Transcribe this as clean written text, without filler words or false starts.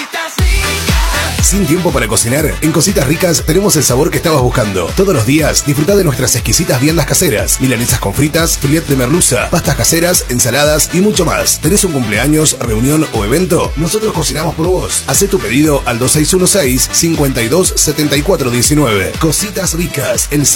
Sin tiempo para cocinar, en Cositas Ricas tenemos el sabor que estabas buscando. Todos los días disfruta de nuestras exquisitas viandas caseras, milanesas con fritas, filet de merluza, pastas caseras, ensaladas y mucho más. ¿Tenés un cumpleaños, reunión o evento? Nosotros cocinamos por vos. Hacé tu pedido al 2616-527419. Cositas Ricas, el